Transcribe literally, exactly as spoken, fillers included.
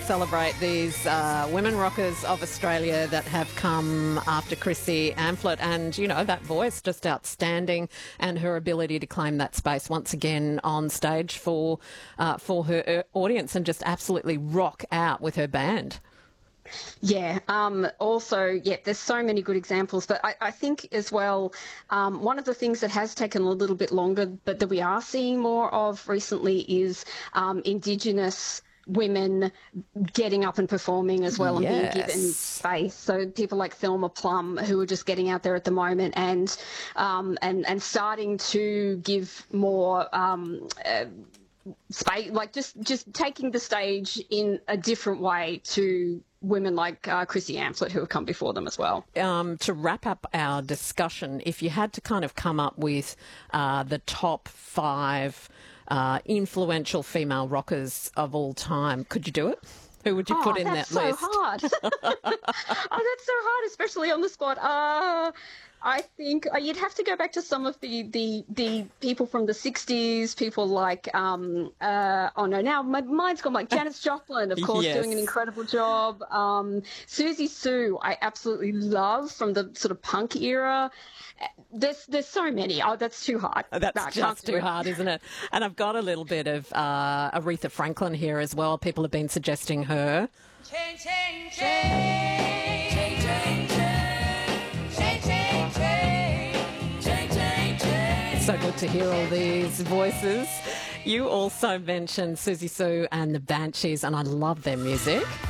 celebrate these uh, women rockers of Australia that have come after Chrissy Amphlett, and, you know, that voice just outstanding, and her ability to claim that space once again on stage for, uh, for her audience and just absolutely rock out with her band. Yeah. Um, also, yeah, there's so many good examples, but I, I think as well, um, one of the things that has taken a little bit longer, but that we are seeing more of recently is um, Indigenous women getting up and performing as well, yes. and being given space. So people like Thelma Plum, who are just getting out there at the moment and um, and and starting to give more um, uh, space, like just just taking the stage in a different way to women like uh, Chrissy Amphlett, who have come before them as well. Um, to wrap up our discussion, if you had to kind of come up with uh, the top five uh, influential female rockers of all time, could you do it? Who would you oh, put in that so list? Hard. oh, that's so hard, especially on the spot. Uh, I think uh, you'd have to go back to some of the, the, the people from the sixties, people like, um, uh, oh no, now my mind's gone, like Janis Joplin, of course, yes. doing an incredible job. Um, Susie Sue, I absolutely love, from the sort of punk era. There's there's so many. Oh, that's too hard. That's no, just too hard, isn't it? And I've got a little bit of uh, Aretha Franklin here as well. People have been suggesting her. Change, change, change, change, change, change, change, change, change, change, change. So good to hear all these voices. You also mentioned Susie Sue and the Banshees, and I love their music.